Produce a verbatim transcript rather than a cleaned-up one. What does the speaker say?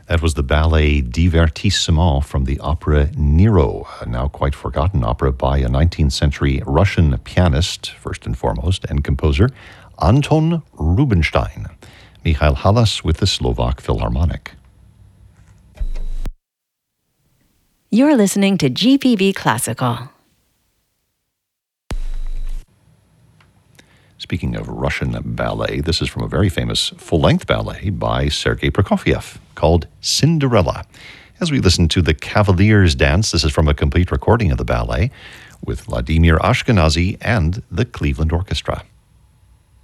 That was the ballet Divertissement from the opera Nero, a now quite forgotten opera by a nineteenth century Russian pianist, first and foremost, and composer, Anton Rubinstein. Michael Halas with the Slovak Philharmonic. You're listening to G P B Classical. Speaking of Russian ballet, this is from a very famous full-length ballet by Sergei Prokofiev called Cinderella. As we listen to the Cavalier's Dance, this is from a complete recording of the ballet with Vladimir Ashkenazy and the Cleveland Orchestra.